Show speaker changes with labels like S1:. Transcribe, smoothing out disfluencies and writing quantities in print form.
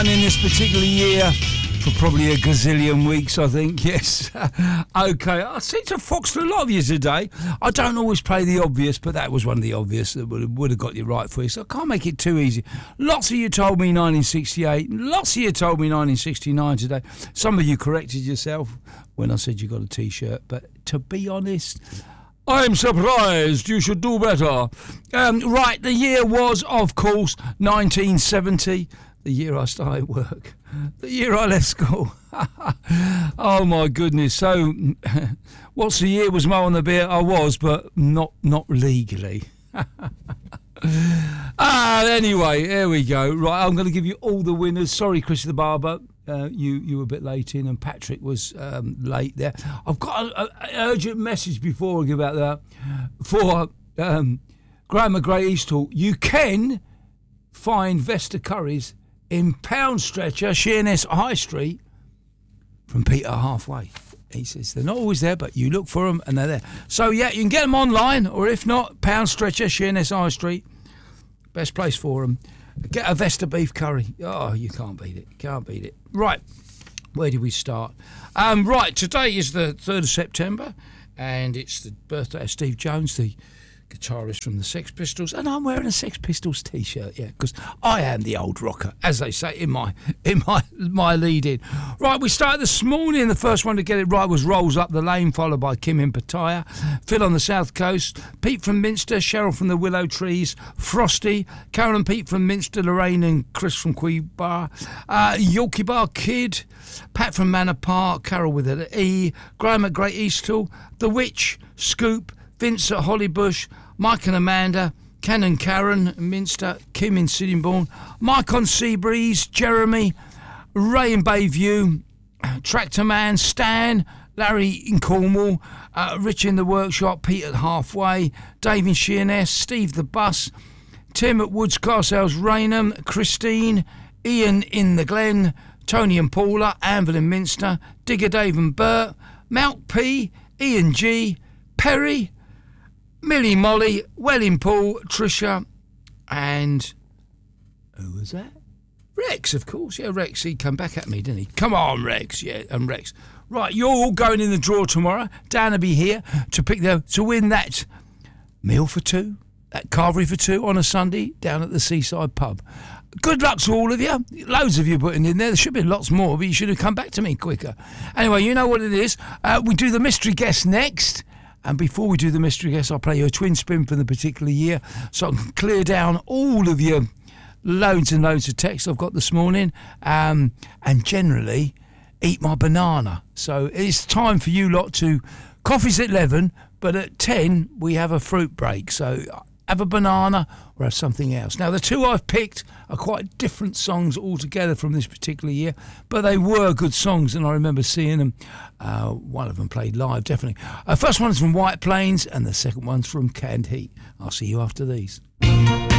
S1: In this particular year, for probably a gazillion weeks, I think, yes. Okay, I seem to have foxed a lot of you today. I don't always play the obvious, but that was one of the obvious that would have got you right for you, so I can't make it too easy. Lots of you told me 1968, lots of you told me 1969 today. Some of you corrected yourself when I said you got a T-shirt, but to be honest, I'm surprised. You should do better. Right, the year was, of course, 1970. The year I started work, the year I left school. Oh my goodness! So, what's the year was Mo on the beer? I was, but not legally. Anyway, there we go. Right, I'm going to give you all the winners. Sorry, Chris the Barber, you were a bit late in, and Patrick was late there. I've got an urgent message before I give out that for Graham McGray Easthall. You can find Vesta Curry's in Pound Stretcher, Sheerness High Street, from Peter Halfway. He says they're not always there, but you look for them and they're there. So, yeah, you can get them online, or if not, Pound Stretcher, Sheerness High Street. Best place for them. Get a Vesta beef curry. Oh, you can't beat it. Can't beat it. Right, where did we start? Right, today is the 3rd of September, and it's the birthday of Steve Jones, the guitarist from the Sex Pistols, and I'm wearing a Sex Pistols T-shirt, yeah, because I am the old rocker, as they say in my lead-in. Right, we started this morning. The first one to get it right was Rolls Up the Lane, followed by Kim in Pattaya, Phil on the South Coast, Pete from Minster, Cheryl from the Willow Trees, Frosty, Carol and Pete from Minster, Lorraine and Chris from Queebar, Yorkie Bar Kid, Pat from Manor Park, Carol with an E, Graham at Great Easthall, The Witch, Scoop, Vince at Hollybush, Mike and Amanda, Ken and Karen, Minster, Kim in Sittingbourne, Mike on Seabreeze, Jeremy, Ray in Bayview, Tractor Man, Stan, Larry in Cornwall, Rich in the Workshop, Pete at Halfway, Dave in Sheerness, Steve the Bus, Tim at Woods Carsales Raynham, Christine, Ian in the Glen, Tony and Paula, Anvil in Minster, Digger Dave and Bert, Mount P, Ian G, Perry, Millie Molly, Welling Paul, Trisha, and who was that? Rex, of course. Yeah, Rex. He'd come back at me, didn't he? Come on, Rex. Yeah, and Rex. Right, you're all going in the draw tomorrow. Dan will be here to win that meal for two, that carvery for two on a Sunday down at the Seaside Pub. Good luck to all of you. Loads of you putting in there. There should be lots more, but you should have come back to me quicker. Anyway, you know what it is. We do the mystery guest next. And before we do the mystery guest, I'll play you a twin spin from the particular year so I can clear down all of your loads and loads of texts I've got this morning, and generally eat my banana. So it's time for you lot to... Coffee's at 11, but at 10 we have a fruit break. So have a banana or have something else. Now, the two I've picked are quite different songs altogether from this particular year, but they were good songs, and I remember seeing them. One of them played live, definitely. First one's from White Plains, and the second one's from Canned Heat. I'll see you after these.